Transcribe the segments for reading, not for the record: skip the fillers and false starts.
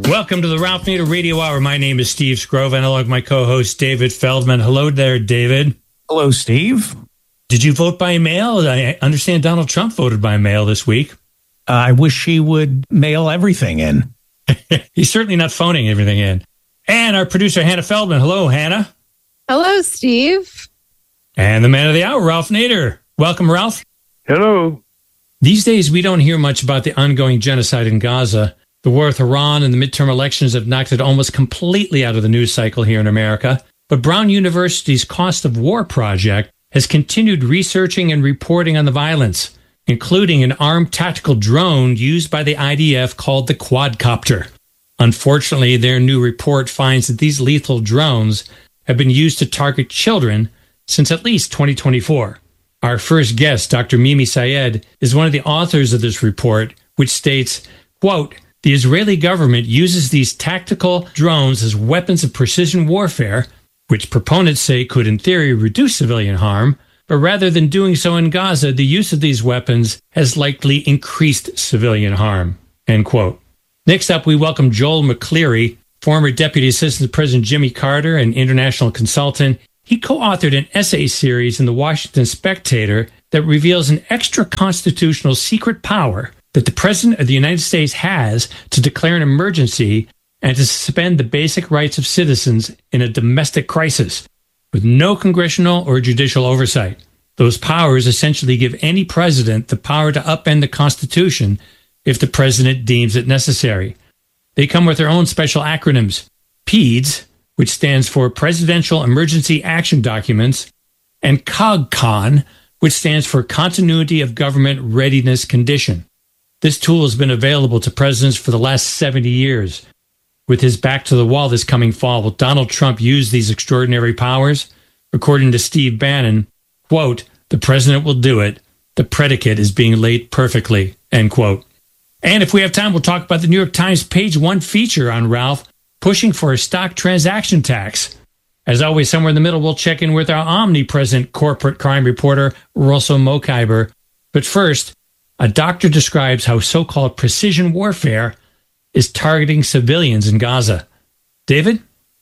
Welcome to the Ralph Nader Radio Hour. My name is Steve Scrove, and along with my co-host David Feldman. Hello there, David. Hello, Steve. Did you vote by mail? I understand Donald Trump voted by mail this week. I wish he would mail everything in. He's certainly not phoning everything in. And our producer, Hannah Feldman. Hello, Hannah. Hello, Steve. And the man of the hour, Ralph Nader. Welcome, Ralph. Hello. These days, we don't hear much about the ongoing genocide in Gaza. The war with Iran and the midterm elections have knocked it almost completely out of the news cycle here in America. But Brown University's Cost of War project has continued researching and reporting on the violence, including an armed tactical drone used by the IDF called the quadcopter. Unfortunately, their new report finds that these lethal drones have been used to target children since at least 2024. Our first guest, Dr. Mimi Sayed, is one of the authors of this report, which states, quote, "The Israeli government uses these tactical drones as weapons of precision warfare, which proponents say could in theory reduce civilian harm, but rather than doing so in Gaza, the use of these weapons has likely increased civilian harm." End quote. Next up, we welcome Joel McCleary, former Deputy Assistant President Jimmy Carter and international consultant. He co-authored an essay series in the Washington Spectator that reveals an extra-constitutional secret power that the President of the United States has to declare an emergency and to suspend the basic rights of citizens in a domestic crisis, with no congressional or judicial oversight. Those powers essentially give any president the power to upend the Constitution if the president deems it necessary. They come with their own special acronyms: PEDS, which stands for Presidential Emergency Action Documents, and COGCON, which stands for Continuity of Government Readiness Condition. This tool has been available to presidents for the last 70 years. With his back to the wall this coming fall, will Donald Trump use these extraordinary powers? According to Steve Bannon, quote, "The president will do it. The predicate is being laid perfectly," end quote. And if we have time, we'll talk about the New York Times page one feature on Ralph pushing for a stock transaction tax. As always, somewhere in the middle, we'll check in with our omnipresent corporate crime reporter, Russell Mokhiber. But first, a doctor describes how so-called precision warfare is targeting civilians in Gaza. David?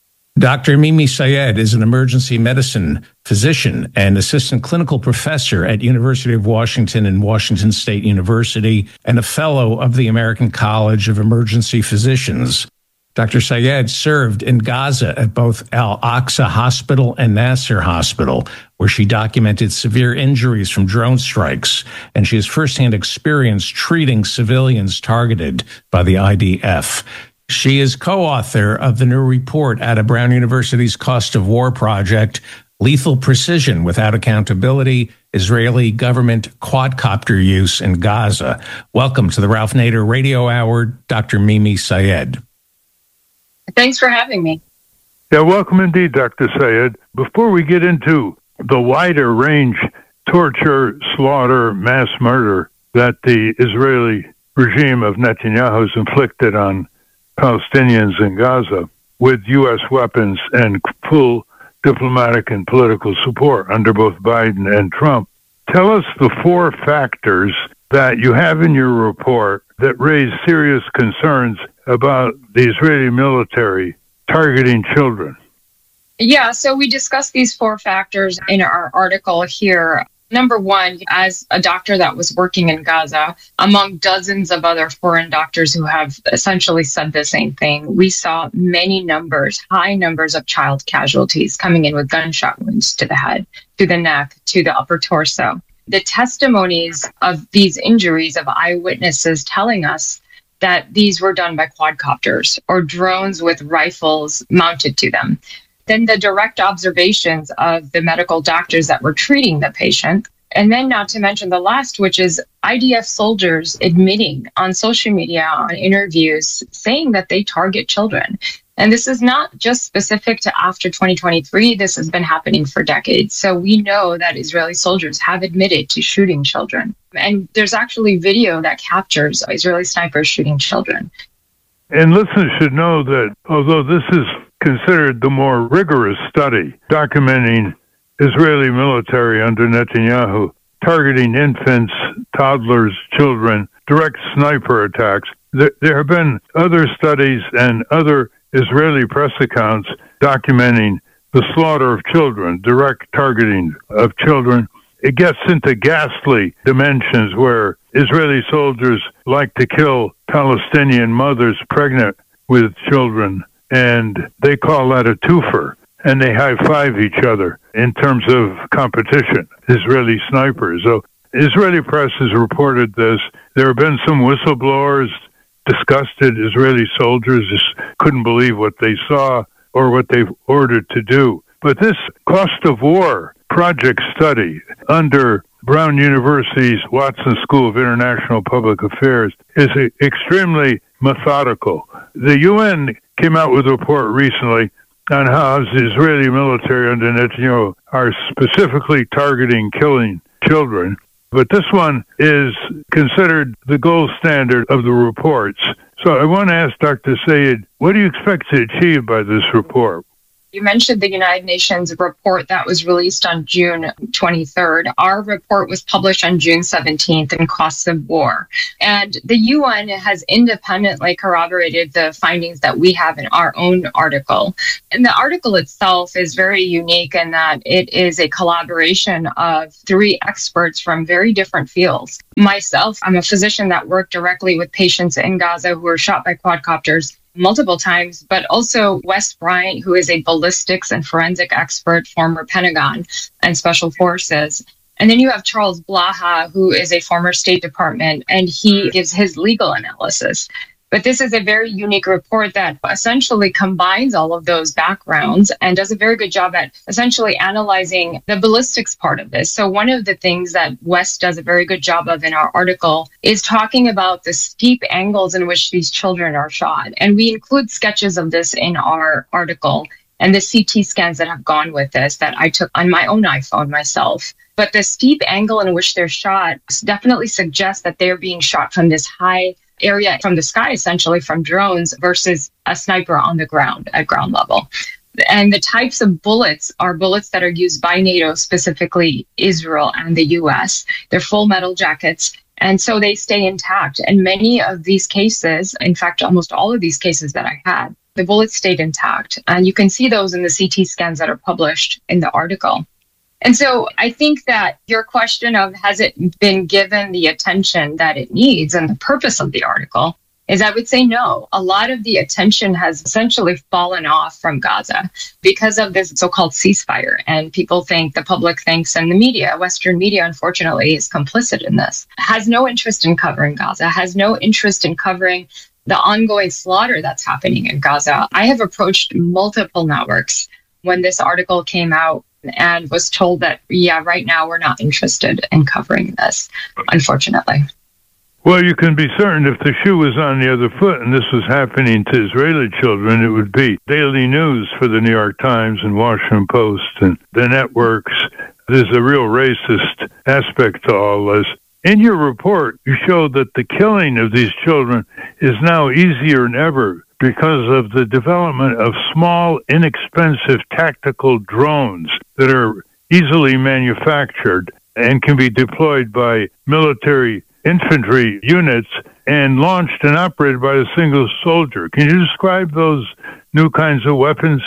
Dr. Mimi Sayed is an emergency medicine physician and assistant clinical professor at University of Washington and Washington State University and a fellow of the American College of Emergency Physicians. Dr. Sayed served in Gaza at both Al-Aqsa Hospital and Nasser Hospital, where she documented severe injuries from drone strikes, and she has firsthand experience treating civilians targeted by the IDF. She is co-author of the new report out of Brown University's Cost of War project, Lethal Precision Without Accountability, Israeli Government Quadcopter Use in Gaza. Welcome to the Ralph Nader Radio Hour, Dr. Mimi Sayed. Thanks for having me. Yeah, welcome indeed, Dr. Sayed. Before we get into the wider range torture, slaughter, mass murder that the Israeli regime of Netanyahu has inflicted on Palestinians in Gaza with U.S. weapons and full diplomatic and political support under both Biden and Trump, tell us the four factors that you have in your report that raise serious concerns about the Israeli military targeting children. Yeah, so we discussed these four factors in our article here. Number one, as a doctor that was working in Gaza, among dozens of other foreign doctors who have essentially said the same thing, we saw many numbers, high numbers of child casualties coming in with gunshot wounds to the head, to the neck, to the upper torso. The testimonies of these injuries of eyewitnesses telling us that these were done by quadcopters or drones with rifles mounted to them. Then the direct observations of the medical doctors that were treating the patient. And then not to mention the last, which is IDF soldiers admitting on social media, on interviews, saying that they target children. And this is not just specific to after 2023. This has been happening for decades. So we know that Israeli soldiers have admitted to shooting children. And there's actually video that captures Israeli snipers shooting children. And listeners should know that although this is considered the more rigorous study documenting Israeli military under Netanyahu targeting infants, toddlers, children, direct sniper attacks. There have been other studies and other Israeli press accounts documenting the slaughter of children, direct targeting of children. It gets into ghastly dimensions where Israeli soldiers like to kill Palestinian mothers pregnant with children, and they call that a twofer, and they high-five each other in terms of competition, Israeli snipers. So Israeli press has reported this. There have been some whistleblowers, disgusted Israeli soldiers just couldn't believe what they saw or what they've ordered to do. But this cost of war project study under Brown University's Watson School of International Public Affairs is extremely methodical. The UN came out with a report recently on how the Israeli military under Netanyahu are specifically targeting killing children. But this one is considered the gold standard of the reports. So I want to ask Dr. Sayed, what do you expect to achieve by this report? You mentioned the United Nations report that was released on June 23rd. Our report was published on June 17th in Costs of War. And the UN has independently corroborated the findings that we have in our own article. And the article itself is very unique in that it is a collaboration of 3 experts from very different fields. Myself, I'm a physician that worked directly with patients in Gaza who were shot by quadcopters multiple times, but also Wes Bryant, who is a ballistics and forensic expert, former Pentagon and Special Forces. And then you have Charles Blaha, who is a former State Department, and he gives his legal analysis. But this is a very unique report that essentially combines all of those backgrounds and does a very good job at essentially analyzing the ballistics part of this. So one of the things that Wes does a very good job of in our article is talking about the steep angles in which these children are shot. And we include sketches of this in our article and the CT scans that have gone with this that I took on my own iPhone myself. But the steep angle in which they're shot definitely suggests that they're being shot from this high area from the sky, essentially from drones, versus a sniper on the ground at ground level. And the types of bullets are bullets that are used by NATO, specifically Israel and the US. They're full metal jackets. And so they stay intact. And many of these cases, in fact, almost all of these cases that I had, the bullets stayed intact. And you can see those in the CT scans that are published in the article. And so I think that your question of has it been given the attention that it needs and the purpose of the article is, I would say no. A lot of the attention has essentially fallen off from Gaza because of this so-called ceasefire. And people think, the public thinks, and the media, Western media, unfortunately, is complicit in this, has no interest in covering Gaza, has no interest in covering the ongoing slaughter that's happening in Gaza. I have approached multiple networks when this article came out and was told that, yeah, right now we're not interested in covering this, unfortunately. Well, you can be certain if the shoe was on the other foot and this was happening to Israeli children, it would be daily news for the New York Times and Washington Post and the networks. There's a real racist aspect to all this. In your report, you show that the killing of these children is now easier than ever because of the development of small, inexpensive tactical drones that are easily manufactured and can be deployed by military infantry units and launched and operated by a single soldier. Can you describe those new kinds of weapons?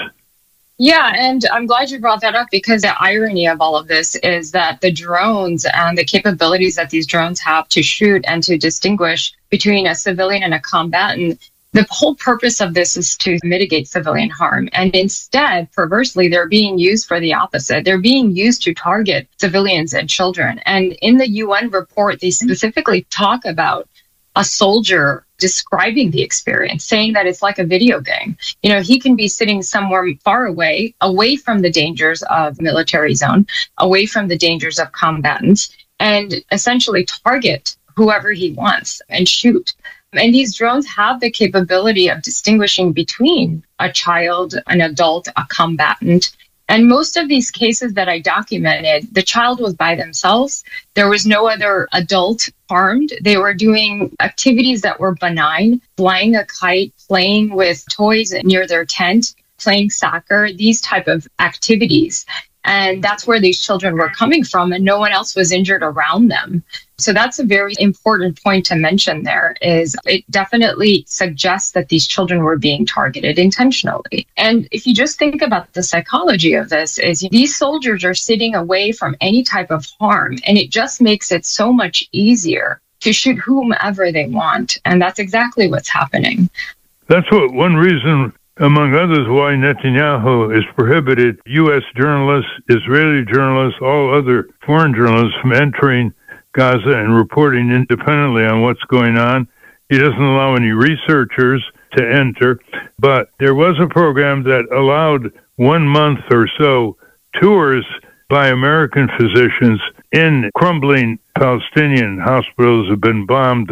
Yeah, and I'm glad you brought that up because the irony of all of this is that the drones and the capabilities that these drones have to shoot and to distinguish between a civilian and a combatant, the whole purpose of this is to mitigate civilian harm. And instead, perversely, they're being used for the opposite. They're being used to target civilians and children. And in the UN report, they specifically talk about a soldier describing the experience, saying that it's like a video game. You know, he can be sitting somewhere far away from the dangers of military zone, away from the dangers of combatants, and essentially target whoever he wants and shoot. And these drones have the capability of distinguishing between a child, an adult, a combatant. And most of these cases that I documented, the child was by themselves. There was no other adult harmed. They were doing activities that were benign, flying a kite, playing with toys near their tent, playing soccer, these type of activities. And that's where these children were coming from, and no one else was injured around them. So that's a very important point to mention there, is it definitely suggests that these children were being targeted intentionally. And if you just think about the psychology of this, is these soldiers are sitting away from any type of harm, and it just makes it so much easier to shoot whomever they want. And that's exactly what's happening. That's one reason, among others, why Netanyahu has prohibited U.S. journalists, Israeli journalists, all other foreign journalists from entering Gaza and reporting independently on what's going on. He doesn't allow any researchers to enter, but there was a program that allowed 1 month or so tours by American physicians in crumbling Palestinian hospitals have been bombed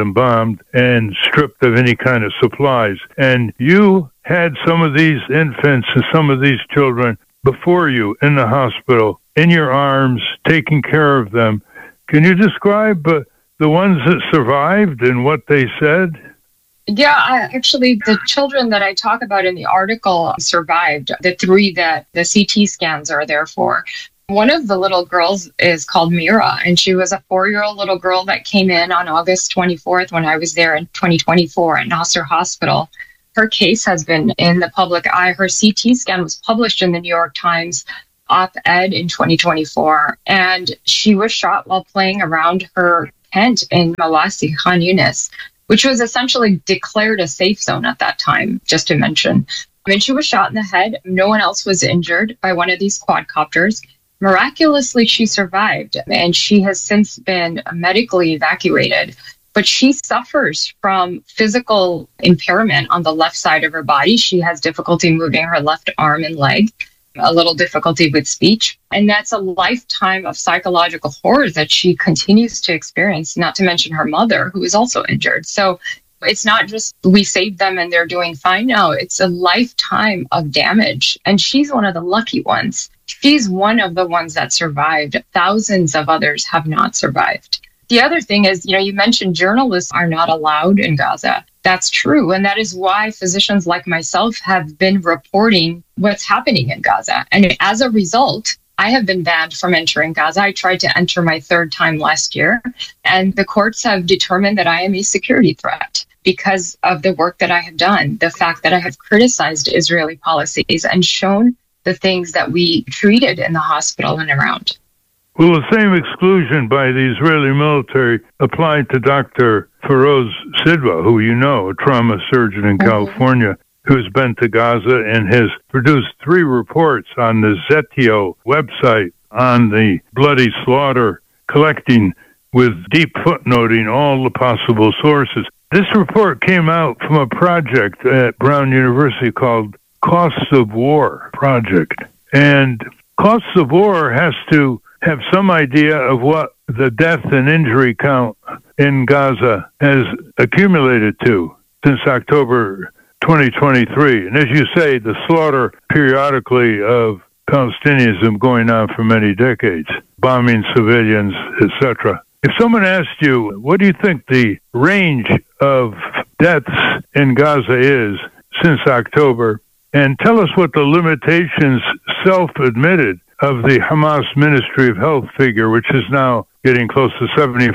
and stripped of any kind of supplies. And you had some of these infants and some of these children before you in the hospital, in your arms, taking care of them. Can you describe the ones that survived and what they said? Yeah, actually, the children that I talk about in the article survived, the 3 that the CT scans are there for. One of the little girls is called Mira, and she was a 4-year-old little girl that came in on August 24th when I was there in 2024 at Nasser Hospital. Her case has been in the public eye. Her CT scan was published in the New York Times op-ed in 2024, and she was shot while playing around her tent in Mawasi, Khan Yunis, which was essentially declared a safe zone at that time, just to mention. And she was shot in the head. No one else was injured by one of these quadcopters. Miraculously, she survived, and she has since been medically evacuated. But she suffers from physical impairment on the left side of her body. She has difficulty moving her left arm and leg, a little difficulty with speech. And that's a lifetime of psychological horror that she continues to experience, not to mention her mother, who is also injured. So it's not just we saved them and they're doing fine. No, it's a lifetime of damage. And she's one of the lucky ones. She's one of the ones that survived. Thousands of others have not survived. The other thing is, you mentioned journalists are not allowed in Gaza. That's true. And that is why physicians like myself have been reporting what's happening in Gaza. And as a result, I have been banned from entering Gaza. I tried to enter my 3rd time last year, and the courts have determined that I am a security threat because of the work that I have done, the fact that I have criticized Israeli policies and shown the things that we treated in the hospital and around. Well, the same exclusion by the Israeli military applied to Dr. Feroz Sidva, who a trauma surgeon in California, who's been to Gaza and has produced 3 reports on the Zetio website on the bloody slaughter, collecting with deep footnoting all the possible sources. This report came out from a project at Brown University called Costs of War Project. And Costs of War has to have some idea of what the death and injury count in Gaza has accumulated to since October 2023. And as you say, the slaughter periodically of Palestinians has been going on for many decades, bombing civilians, etc. If someone asked you, what do you think the range of deaths in Gaza is since October, and tell us what the limitations self-admitted of the Hamas Ministry of Health figure, which is now getting close to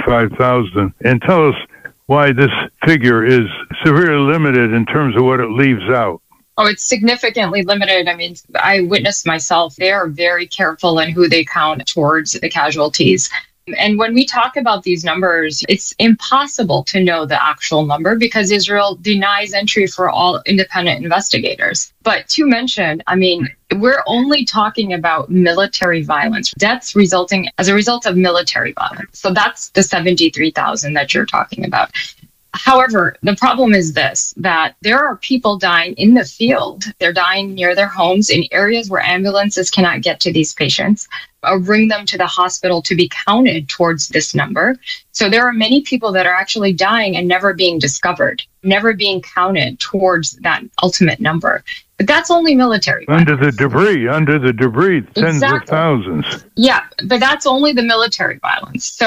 75,000, and tell us why this figure is severely limited in terms of what it leaves out. Oh, it's significantly limited. I mean, I witnessed myself. They are very careful in who they count towards the casualties. And when we talk about these numbers, it's impossible to know the actual number because Israel denies entry for all independent investigators. But to mention, I mean, we're only talking about military violence, deaths resulting as a result of military violence. So that's the 73,000 that you're talking about. However, the problem is this, that there are people dying in the field. They're dying near their homes in areas where ambulances cannot get to these patients or bring them to the hospital to be counted towards this number. So there are many people that are actually dying and never being discovered, never being counted towards that ultimate number. But that's only military violence. Under the debris, tens of thousands. Yeah, but that's only the military violence. So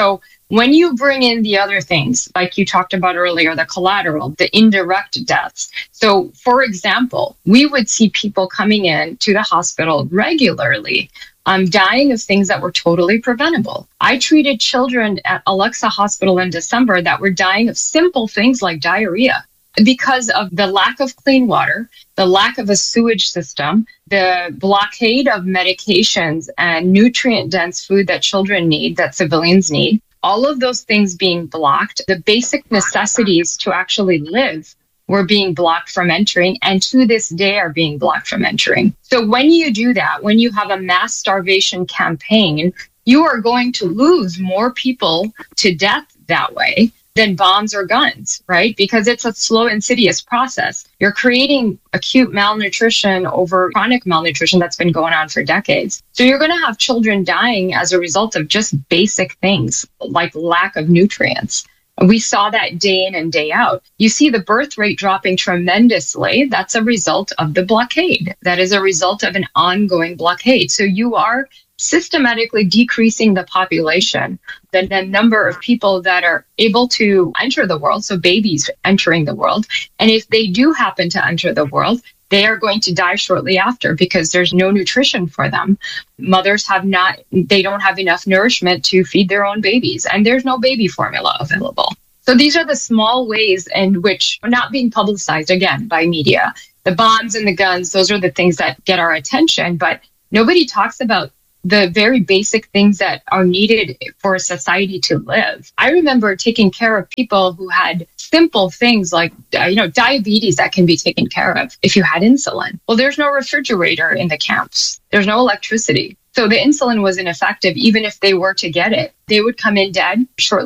When you bring in the other things, like you talked about earlier, the collateral, the indirect deaths. So, for example, we would see people coming in to the hospital regularly, dying of things that were totally preventable. I treated children at Alexa Hospital in December that were dying of simple things like diarrhea because of the lack of clean water, the lack of a sewage system, the blockade of medications and nutrient-dense food that children need, that civilians need. All of those things being blocked, the basic necessities to actually live were being blocked from entering, and to this day are being blocked from entering. So when you do that, when you have a mass starvation campaign, you are going to lose more people to death that way than bombs or guns, right? Because it's a slow, insidious process. You're creating acute malnutrition over chronic malnutrition that's been going on for decades. So you're going to have children dying as a result of just basic things like lack of nutrients. We saw that day in and day out. You see the birth rate dropping tremendously. That's a result of the blockade. That is a result of an ongoing blockade. So you are systematically decreasing the population, the number of people that are able to enter the world, so babies entering the world. And if they do happen to enter the world, they are going to die shortly after because there's no nutrition for them. Mothers they don't have enough nourishment to feed their own babies, and there's no baby formula available. So these are the small ways in which are not being publicized, again, by media. The bombs and the guns, those are the things that get our attention, but nobody talks about the very basic things that are needed for a society to live. I remember taking care of people who had simple things like, diabetes that can be taken care of if you had insulin. Well, there's no refrigerator in the camps. There's no electricity. So the insulin was ineffective even if they were to get it. They would come in dead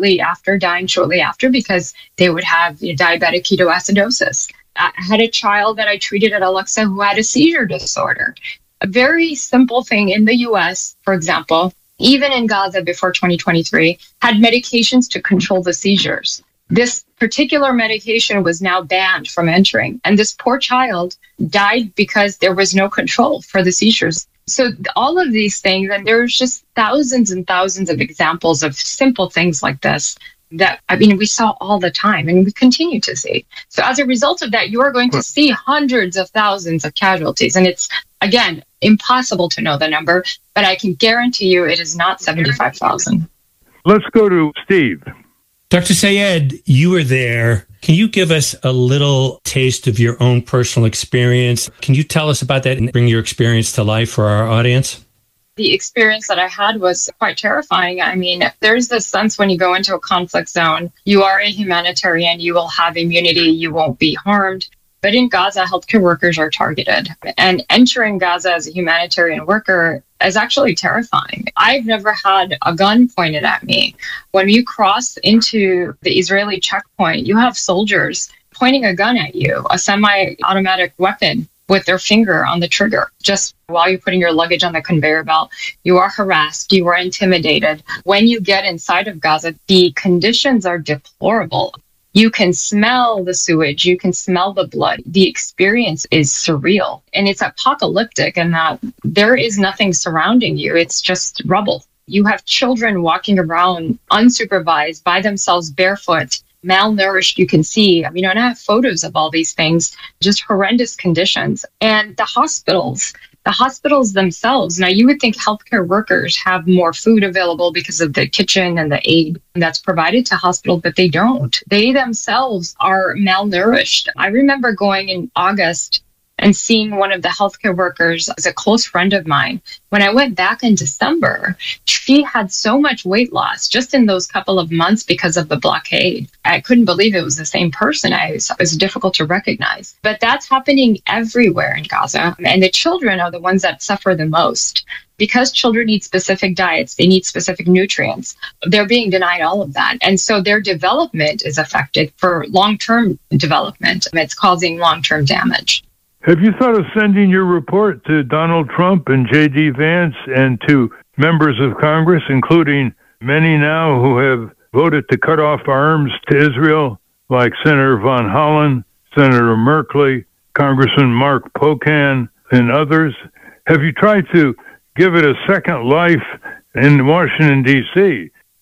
dying shortly after because they would have diabetic ketoacidosis. I had a child that I treated at Alexa who had a seizure disorder. A very simple thing in the US, for example, even in Gaza before 2023, had medications to control the seizures. This particular medication was now banned from entering. And this poor child died because there was no control for the seizures. So all of these things, and there's just thousands and thousands of examples of simple things like this that, we saw all the time and we continue to see. So as a result of that, you are going to see hundreds of thousands of casualties. And it's, again, impossible to know the number, but I can guarantee you it is not 75,000. Let's go to Steve. Dr. Sayed, you were there. Can you give us a little taste of your own personal experience? Can you tell us about that and bring your experience to life for our audience? The experience that I had was quite terrifying. There's this sense when you go into a conflict zone, you are a humanitarian, you will have immunity, you won't be harmed. But in Gaza, healthcare workers are targeted. And entering Gaza as a humanitarian worker is actually terrifying. I've never had a gun pointed at me. When you cross into the Israeli checkpoint, you have soldiers pointing a gun at you, a semi-automatic weapon with their finger on the trigger. Just while you're putting your luggage on the conveyor belt, you are harassed, you are intimidated. When you get inside of Gaza, the conditions are deplorable. You can smell the sewage, you can smell the blood. The experience is surreal and it's apocalyptic in that there is nothing surrounding you. It's just rubble. You have children walking around unsupervised by themselves barefoot, malnourished, you can see. And I have photos of all these things, just horrendous conditions. And the hospitals themselves, now you would think healthcare workers have more food available because of the kitchen and the aid that's provided to hospitals, but they don't. They themselves are malnourished. I remember going in August and seeing one of the healthcare workers as a close friend of mine. When I went back in December, she had so much weight loss just in those couple of months because of the blockade. I couldn't believe it was the same person. It was difficult to recognize. But that's happening everywhere in Gaza. And the children are the ones that suffer the most. Because children need specific diets, they need specific nutrients. They're being denied all of that. And so their development is affected for long-term development. It's causing long-term damage. Have you thought of sending your report to Donald Trump and J.D. Vance and to members of Congress, including many now who have voted to cut off arms to Israel, like Senator Von Hollen, Senator Merkley, Congressman Mark Pocan, and others? Have you tried to give it a second life in Washington, D.C.?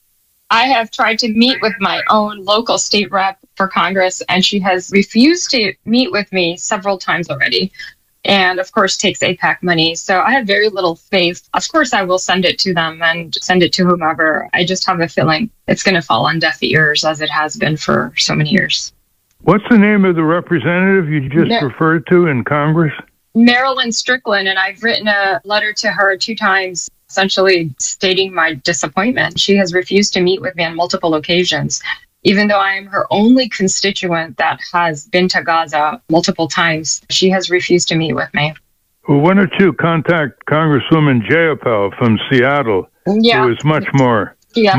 I have tried to meet with my own local state rep for Congress, and she has refused to meet with me several times already. And of course, takes AIPAC money. So I have very little faith. Of course, I will send it to them and send it to whomever. I just have a feeling it's going to fall on deaf ears as it has been for so many years. What's the name of the representative you just referred to in Congress? Marilyn Strickland, and I've written a letter to her 2 times, essentially stating my disappointment. She has refused to meet with me on multiple occasions. Even though I am her only constituent that has been to Gaza multiple times, she has refused to meet with me. Well, why don't you contact Congresswoman Jayapal from Seattle, who is much more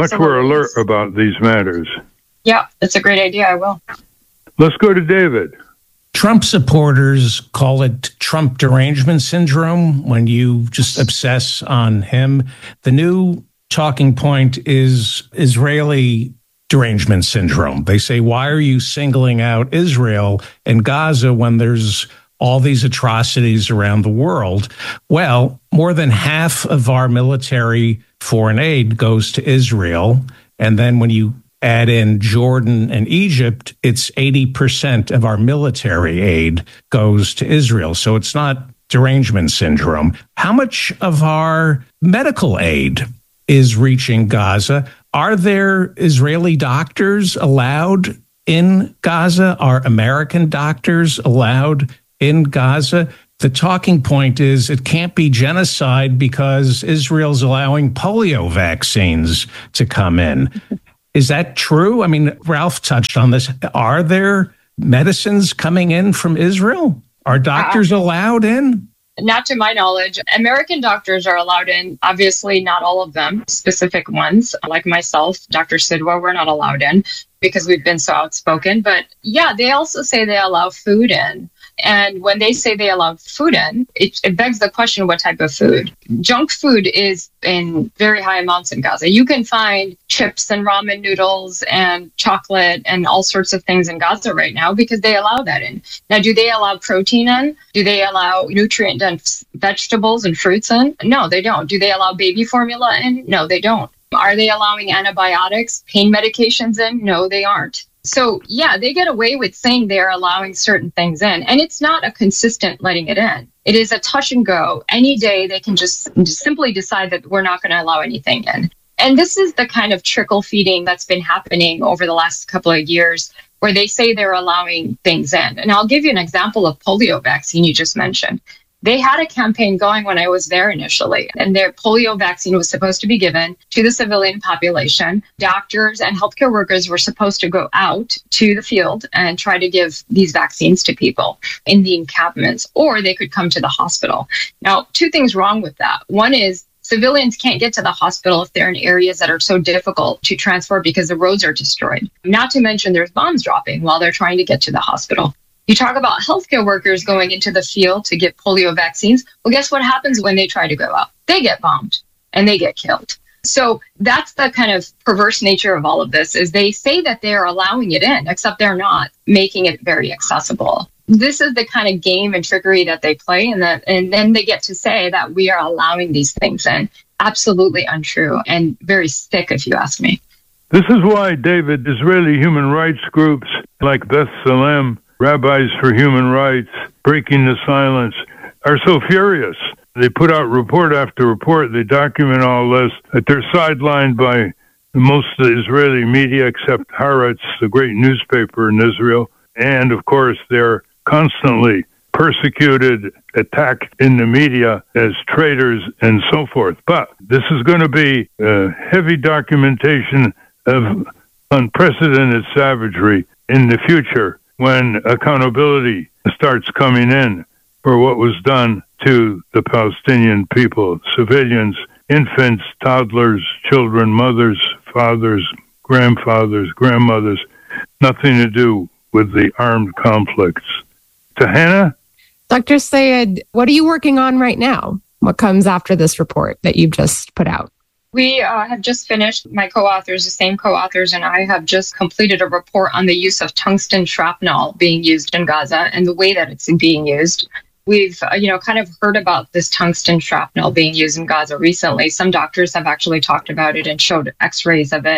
alert about these matters. Yeah, that's a great idea. I will. Let's go to David. Trump supporters call it Trump derangement syndrome when you just obsess on him. The new talking point is Israeli derangement syndrome. They say, why are you singling out Israel and Gaza when there's all these atrocities around the world? Well, more than half of our military foreign aid goes to Israel. And then when you add in Jordan and Egypt, it's 80% of our military aid goes to Israel. So it's not derangement syndrome. How much of our medical aid is reaching Gaza? Are there Israeli doctors allowed in Gaza? Are American doctors allowed in Gaza? The talking point is it can't be genocide because Israel's allowing polio vaccines to come in. Is that true? I mean, Ralph touched on this. Are there medicines coming in from Israel? Are doctors allowed in? Not to my knowledge. American doctors are allowed in. Obviously, not all of them. Specific ones, like myself, Dr. Sidwa, we're not allowed in because we've been so outspoken. But yeah, they also say they allow food in. And when they say they allow food in, it begs the question, what type of food? Junk food is in very high amounts in Gaza. You can find chips and ramen noodles and chocolate and all sorts of things in Gaza right now because they allow that in. Now, do they allow protein in? Do they allow nutrient-dense vegetables and fruits in? No, they don't. Do they allow baby formula in? No, they don't. Are they allowing antibiotics, pain medications in? No, they aren't. So, yeah, they get away with saying they're allowing certain things in. And it's not a consistent letting it in. It is a touch and go. Any day they can just simply decide that we're not going to allow anything in. And this is the kind of trickle feeding that's been happening over the last couple of years where they say they're allowing things in. And I'll give you an example of polio vaccine you just mentioned. They had a campaign going when I was there initially, and their polio vaccine was supposed to be given to the civilian population. Doctors and healthcare workers were supposed to go out to the field and try to give these vaccines to people in the encampments, or they could come to the hospital. Now, 2 things wrong with that. One is civilians can't get to the hospital if they're in areas that are so difficult to transport because the roads are destroyed. Not to mention there's bombs dropping while they're trying to get to the hospital. You talk about healthcare workers going into the field to get polio vaccines. Well, guess what happens when they try to go out? They get bombed and they get killed. So that's the kind of perverse nature of all of this, is they say that they're allowing it in, except they're not making it very accessible. This is the kind of game and trickery that they play, and then they get to say that we are allowing these things in. Absolutely untrue and very sick, if you ask me. This is why, David, Israeli human rights groups like B'Tselem, Rabbis for Human Rights, Breaking the Silence, are so furious. They put out report after report. They document all this, that they're sidelined by most of the Israeli media except Haaretz, the great newspaper in Israel. And, of course, they're constantly persecuted, attacked in the media as traitors and so forth. But this is going to be a heavy documentation of unprecedented savagery in the future, when accountability starts coming in for what was done to the Palestinian people, civilians, infants, toddlers, children, mothers, fathers, grandfathers, grandmothers, nothing to do with the armed conflicts. Tahana? Dr. Sayed, what are you working on right now? What comes after this report that you've just put out? We have just finished, my co-authors, the same co-authors, and I have just completed a report on the use of tungsten shrapnel being used in Gaza and the way that it's being used. We've, kind of heard about this tungsten shrapnel being used in Gaza recently. Some doctors have actually talked about it and showed x-rays of it.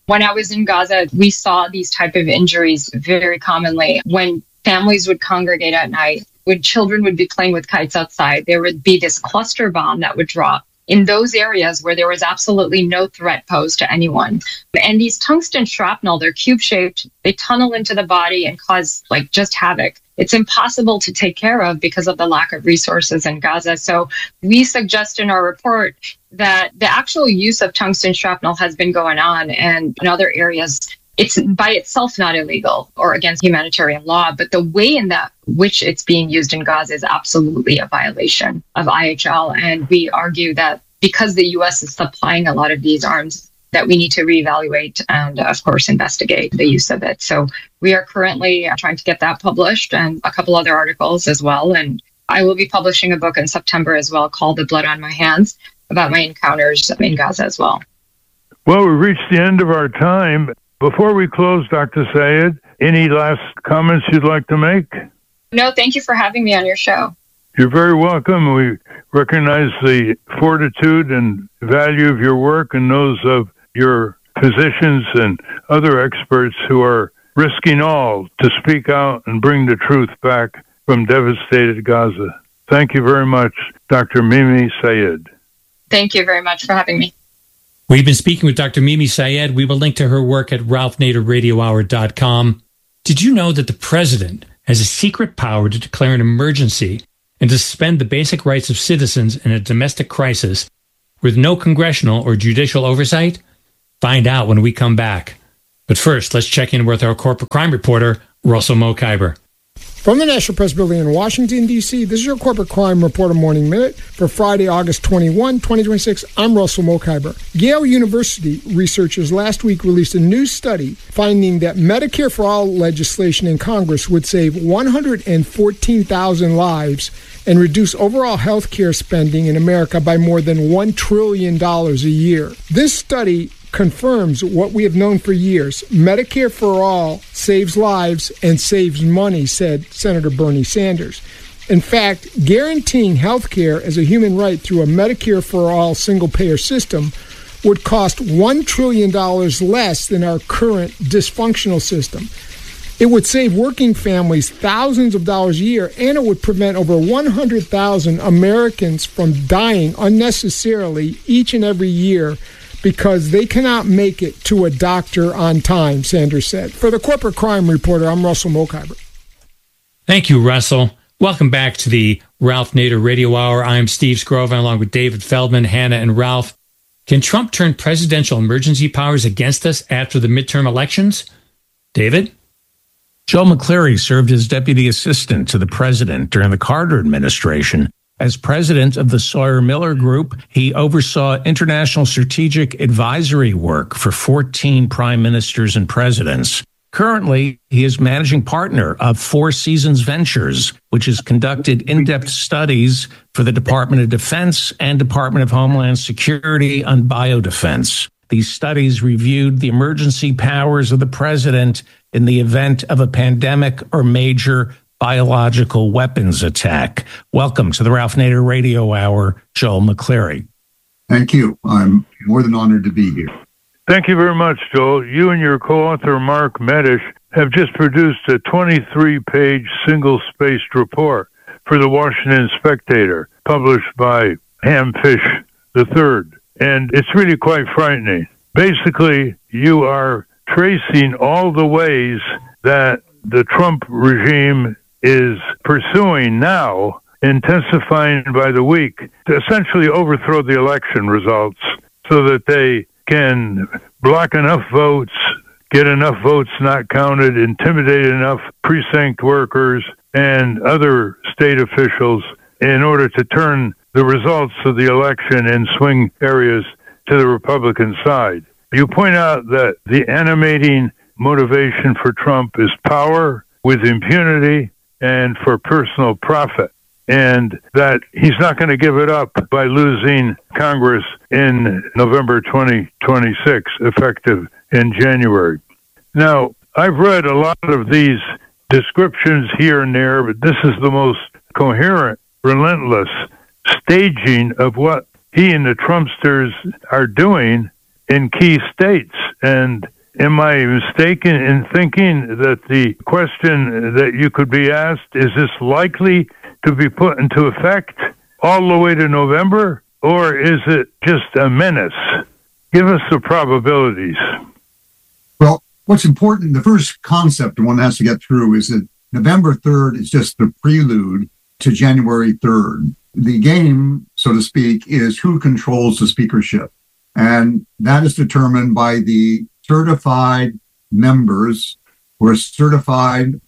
When I was in Gaza, we saw these type of injuries very commonly when families would congregate at night, when children would be playing with kites outside. There would be this cluster bomb that would drop in those areas where there was absolutely no threat posed to anyone. And these tungsten shrapnel, they're cube-shaped, they tunnel into the body and cause just havoc. It's impossible to take care of because of the lack of resources in Gaza. So we suggest in our report that the actual use of tungsten shrapnel has been going on, and in other areas, it's by itself not illegal or against humanitarian law, but the way in which it's being used in Gaza is absolutely a violation of IHL. And we argue that because the U.S. is supplying a lot of these arms, that we need to reevaluate and, of course, investigate the use of it. So we are currently trying to get that published and a couple other articles as well. And I will be publishing a book in September as well called The Blood on My Hands about my encounters in Gaza as well. Well, we've reached the end of our time. Before we close, Dr. Sayed, any last comments you'd like to make? No, thank you for having me on your show. You're very welcome. We recognize the fortitude and value of your work and those of your physicians and other experts who are risking all to speak out and bring the truth back from devastated Gaza. Thank you very much, Dr. Mimi Sayed. Thank you very much for having me. We've been speaking with Dr. Mimi Sayed. We will link to her work at ralphnaderradiohour.com. Did you know that the president has a secret power to declare an emergency and to suspend the basic rights of citizens in a domestic crisis with no congressional or judicial oversight? Find out when we come back. But first, let's check in with our corporate crime reporter, Russell Mokhiber. From the National Press Building in Washington, D.C., this is your Corporate Crime Reporter Morning Minute for Friday, August 21, 2026. I'm Russell Mokhiber. Yale University researchers last week released a new study finding that Medicare for All legislation in Congress would save 114,000 lives and reduce overall health care spending in America by more than $1 trillion a year. This study confirms what we have known for years. Medicare for All saves lives and saves money, said Senator Bernie Sanders. In fact, guaranteeing health care as a human right through a Medicare for All single-payer system would cost $1 trillion less than our current dysfunctional system. It would save working families thousands of dollars a year, and it would prevent over 100,000 Americans from dying unnecessarily each and every year because they cannot make it to a doctor on time, Sanders said. For the Corporate Crime Reporter, I'm Russell Mokhiber. Thank you, Russell. Welcome back to the Ralph Nader Radio Hour. I'm Steve Scrovan, along with David Feldman, Hannah, and Ralph. Can Trump turn presidential emergency powers against us after the midterm elections? David? Joe McCleary served as deputy assistant to the president during the Carter administration. As president of the Sawyer-Miller Group, he oversaw international strategic advisory work for 14 prime ministers and presidents. Currently, he is managing partner of Four Seasons Ventures, which has conducted in-depth studies for the Department of Defense and Department of Homeland Security on biodefense. These studies reviewed the emergency powers of the president in the event of a pandemic or major biological weapons attack. Welcome to the Ralph Nader Radio Hour, Joel McCleary. Thank you. I'm more than honored to be here. Thank you very much, Joel. You and your co-author, Mark Medish, have just produced a 23-page single-spaced report for the Washington Spectator, published by Ham Fish III. And it's really quite frightening. Basically, you are tracing all the ways that the Trump regime is pursuing now, intensifying by the week, to essentially overthrow the election results so that they can block enough votes, get enough votes not counted, intimidate enough precinct workers and other state officials in order to turn the results of the election in swing areas to the Republican side. You point out that the animating motivation for Trump is power with impunity and for personal profit, and that he's not going to give it up by losing Congress in November 2026, effective in January. Now, I've read a lot of these descriptions here and there, but this is the most coherent, relentless staging of what he and the Trumpsters are doing in key states. And Am I mistaken in thinking that the question that you could be asked, is this likely to be put into effect all the way to November, or is it just a menace? Give us the probabilities. Well, what's important, the first concept one has to get through is that November 3rd is just the prelude to January 3rd. The game, so to speak, is who controls the speakership. And that is determined by the certified members who are certified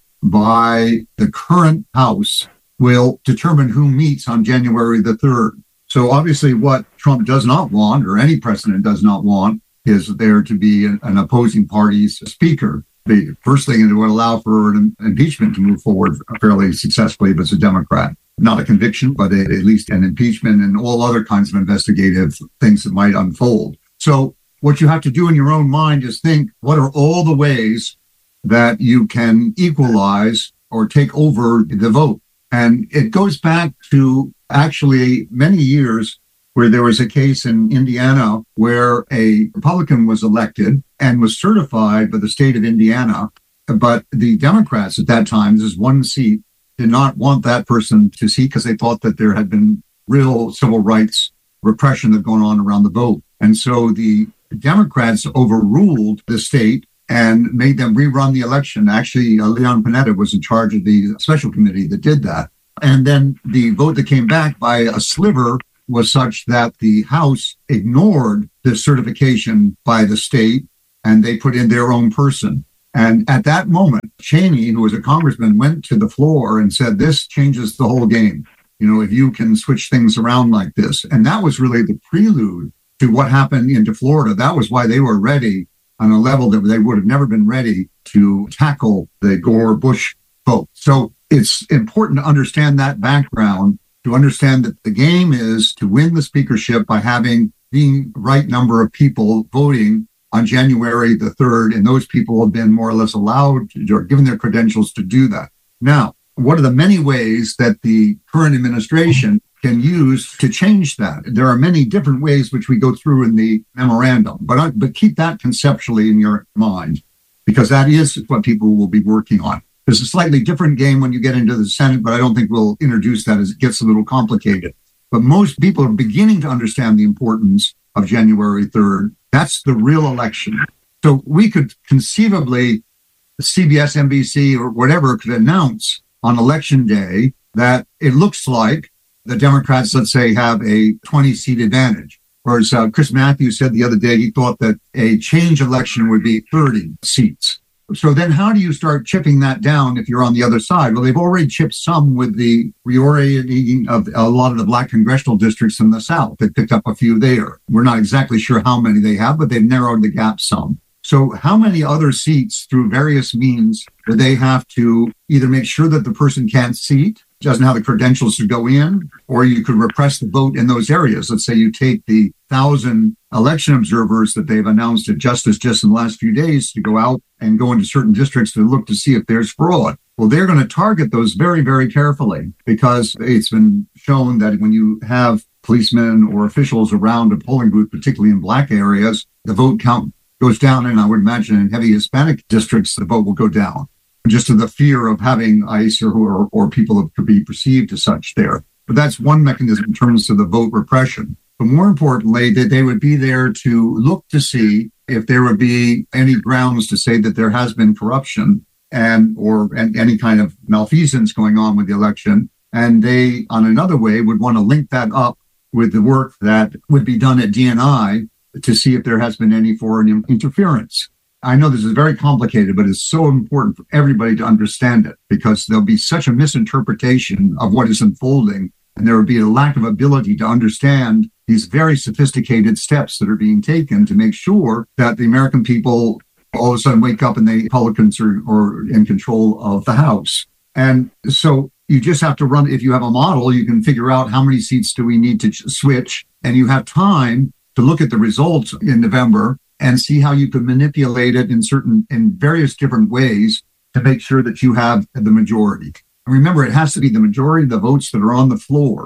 by the current House will determine who meets on January the 3rd. So obviously what Trump does not want, or any president does not want, is there to be an opposing party's speaker. The first thing it would allow for an impeachment to move forward fairly successfully if it's a Democrat. Not a conviction, but at least an impeachment and all other kinds of investigative things that might unfold. So what you have to do in your own mind is think, what are all the ways that you can equalize or take over the vote? And it goes back to actually many years where there was a case in Indiana where a Republican was elected and was certified by the state of Indiana. But the Democrats at that time, this is one seat, did not want that person to seat because they thought that there had been real civil rights repression that had gone on around the vote. And so the Democrats overruled the state and made them rerun the election. Actually, Leon Panetta was in charge of the special committee that did that. And then the vote that came back by a sliver was such that the House ignored the certification by the state and they put in their own person. And at that moment, Cheney, who was a congressman, went to the floor and said, this changes the whole game. You know, if you can switch things around like this. And that was really the prelude to what happened into Florida. That was why they were ready on a level that they would have never been ready to tackle the Gore-Bush vote. So it's important to understand that background, to understand that the game is to win the speakership by having the right number of people voting on January the 3rd, and those people have been more or less allowed or given their credentials to do that. Now, what are the many ways that the current administration can use to change that? There are many different ways which we go through in the memorandum, but keep that conceptually in your mind, because that is what people will be working on. There's a slightly different game when you get into the Senate, but I don't think we'll introduce that as it gets a little complicated. But most people are beginning to understand the importance of January 3rd. That's the real election. So we could conceivably, CBS, NBC, or whatever could announce on election day that it looks like the Democrats, let's say, have a 20-seat advantage. Whereas Chris Matthews said the other day he thought that a change election would be 30 seats. So then how do you start chipping that down if you're on the other side? Well, they've already chipped some with the reorienting of a lot of the black congressional districts in the South. They picked up a few there. We're not exactly sure how many they have, but they've narrowed the gap some. So how many other seats through various means do they have to either make sure that the person can't seat, doesn't have the credentials to go in, or you could repress the vote in those areas? Let's say you take the 1,000 election observers that they've announced at Justice just in the last few days to go out and go into certain districts to look to see if there's fraud. Well, they're going to target those very, very carefully, because it's been shown that when you have policemen or officials around a polling booth, particularly in black areas, the vote count goes down. And I would imagine in heavy Hispanic districts, the vote will go down, just to the fear of having ICE or people that could be perceived as such there. But that's one mechanism in terms of the vote repression. But more importantly, that they would be there to look to see if there would be any grounds to say that there has been corruption and any kind of malfeasance going on with the election. And they, on another way, would want to link that up with the work that would be done at DNI to see if there has been any foreign interference. I know this is very complicated, but it's so important for everybody to understand it, because there'll be such a misinterpretation of what is unfolding, and there will be a lack of ability to understand these very sophisticated steps that are being taken to make sure that the American people all of a sudden wake up and the Republicans are in control of the House. And so you just have to run. If you have a model, you can figure out how many seats do we need to switch, and you have time to look at the results in November and see how you could manipulate it in various different ways to make sure that you have the majority. And remember, it has to be the majority of the votes that are on the floor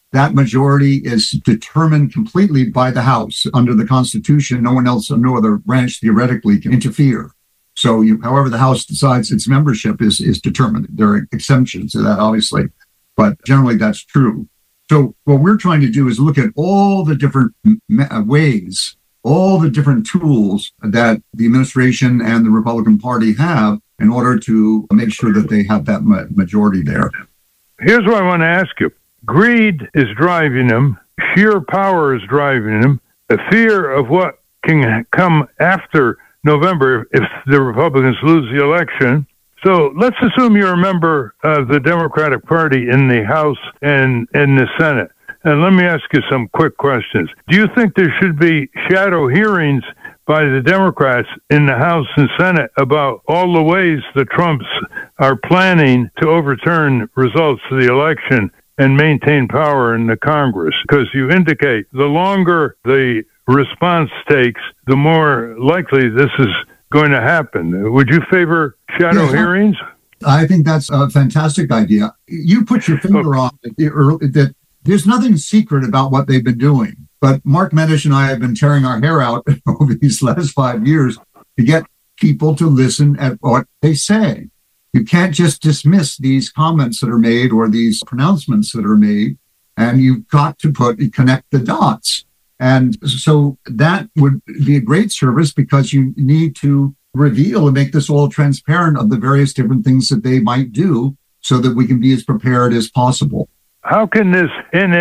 that majority is determined completely by the House. Under the Constitution, no one else, no other branch theoretically can interfere. So however the House decides its membership is determined. There are exemptions to that, obviously, but generally that's true. So what we're trying to do is look at all the different ways, all the different tools that the administration and the Republican Party have in order to make sure that they have that majority there. Here's what I want to ask you. Greed is driving them. Sheer power is driving them. The fear of what can come after November if the Republicans lose the election. So let's assume you're a member of the Democratic Party in the House and in the Senate. And let me ask you some quick questions. Do you think there should be shadow hearings by the Democrats in the House and Senate about all the ways the Trumps are planning to overturn results of the election and maintain power in the Congress? Because you indicate the longer the response takes, the more likely this is going to happen. Would you favor shadow hearings? I think that's a fantastic idea. You put your finger on that. There's nothing secret about what they've been doing. But Mark Medish and I have been tearing our hair out over these last 5 years to get people to listen at what they say. You can't just dismiss these comments that are made or these pronouncements that are made, and you've got to connect the dots. And so that would be a great service because you need to reveal and make this all transparent of the various different things that they might do so that we can be as prepared as possible. How can this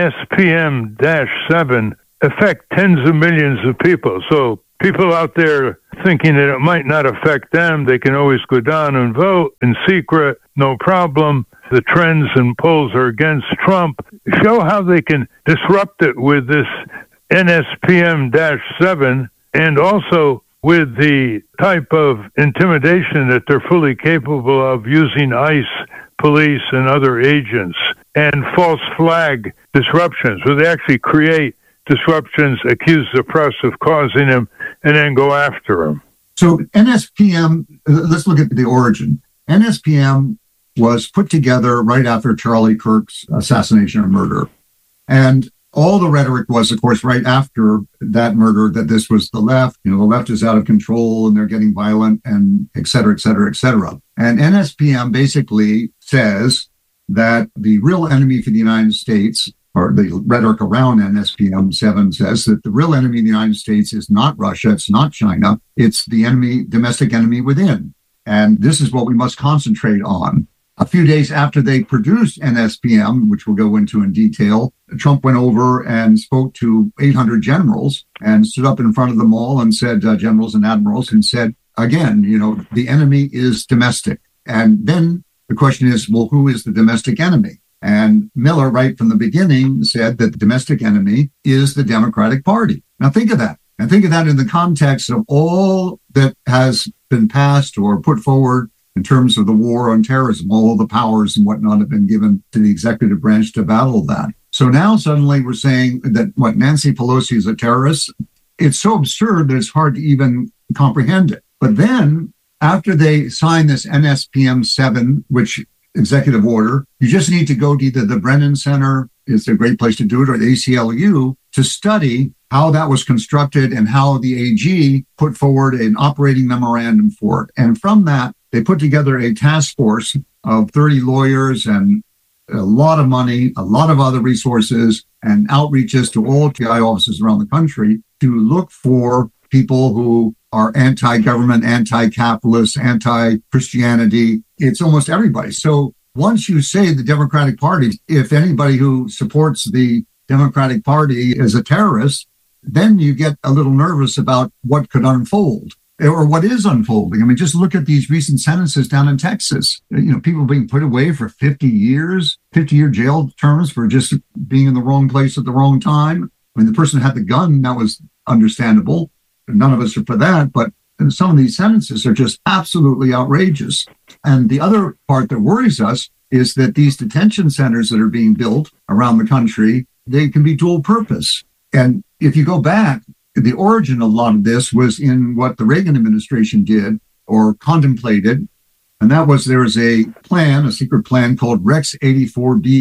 NSPM-7 affect tens of millions of people? So people out there thinking that it might not affect them, they can always go down and vote in secret, no problem. The trends and polls are against Trump. Show how they can disrupt it with this NSPM-7 and also with the type of intimidation that they're fully capable of using ICE, police, and other agents, and false flag disruptions, where they actually create disruptions, accuse the press of causing them, and then go after them. So NSPM, let's look at the origin. NSPM was put together right after Charlie Kirk's assassination or murder. And all the rhetoric was, of course, right after that murder, that this was the left. The left is out of control and they're getting violent and et cetera, et cetera, et cetera. And NSPM basically says that the real enemy for the United States, or the rhetoric around NSPM-7 says that the real enemy of the United States is not Russia, it's not China, it's the enemy, domestic enemy within. And this is what we must concentrate on. A few days after they produced NSPM, which we'll go into in detail, Trump went over and spoke to 800 generals and stood up in front of them all and said, generals and admirals, and said, again, the enemy is domestic. And then the question is, well, who is the domestic enemy? And Miller, right from the beginning, said that the domestic enemy is the Democratic Party. Now think of that. And think of that in the context of all that has been passed or put forward in terms of the war on terrorism. All the powers and whatnot have been given to the executive branch to battle that. So now suddenly we're saying that Nancy Pelosi is a terrorist. It's so absurd that it's hard to even comprehend it. But then after they sign this NSPM-7, which executive order, you just need to go to either the Brennan Center, it's a great place to do it, or the ACLU to study how that was constructed and how the AG put forward an operating memorandum for it. And from that, they put together a task force of 30 lawyers and a lot of money, a lot of other resources, and outreaches to all TI offices around the country to look for people who are anti-government, anti-capitalist, anti-Christianity. It's almost everybody. So once you say the Democratic Party, if anybody who supports the Democratic Party is a terrorist, then you get a little nervous about what could unfold or what is unfolding. I mean, just look at these recent sentences down in Texas. People being put away for 50 years, 50-year jail terms for just being in the wrong place at the wrong time. I mean, the person who had the gun, that was understandable. None of us are for that, but some of these sentences are just absolutely outrageous. And the other part that worries us is that these detention centers that are being built around the country, they can be dual purpose. And if you go back, the origin of a lot of this was in what the Reagan administration did or contemplated. And that was there was a plan, a secret plan called Rex 84B.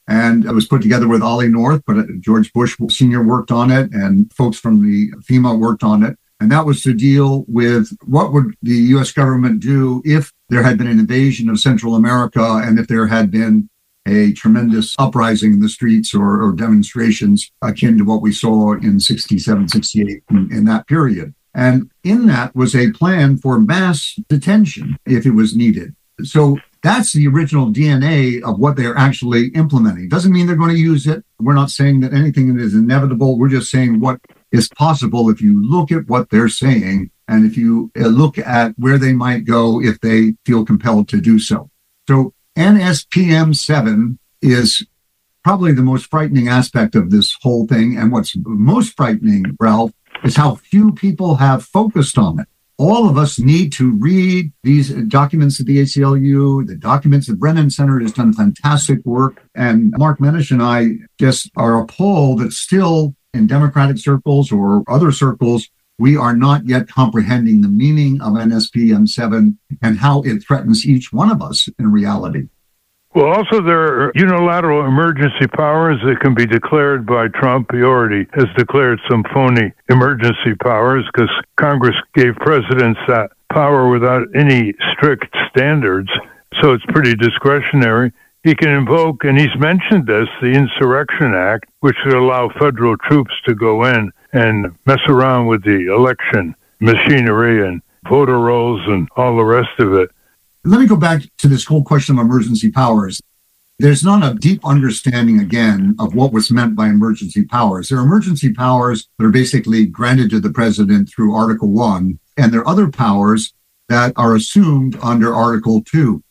And it was put together with Ollie North, but George Bush Sr. worked on it and folks from the FEMA worked on it. And that was to deal with what would the U.S. government do if there had been an invasion of Central America and if there had been a tremendous uprising in the streets or demonstrations akin to what we saw in 67, 68 in that period. And in that was a plan for mass detention if it was needed. So that's the original DNA of what they're actually implementing. Doesn't mean they're going to use it. We're not saying that anything is inevitable. We're just saying what is possible if you look at what they're saying and if you look at where they might go if they feel compelled to do so. So NSPM 7 is probably the most frightening aspect of this whole thing. And what's most frightening, Ralph, is how few people have focused on it. All of us need to read these documents at the ACLU, the documents at Brennan Center has done fantastic work. And Mark Menish and I just are appalled that still in Democratic circles or other circles, we are not yet comprehending the meaning of NSPM 7 and how it threatens each one of us in reality. Well, also there are unilateral emergency powers that can be declared by Trump. He already has declared some phony emergency powers because Congress gave presidents that power without any strict standards. So it's pretty discretionary. He can invoke, and he's mentioned this, the Insurrection Act, which would allow federal troops to go in and mess around with the election machinery and voter rolls and all the rest of it. Let me go back to this whole question of emergency powers. There's not a deep understanding, again, of what was meant by emergency powers. There are emergency powers that are basically granted to the president through Article 1, and there are other powers that are assumed under Article 2.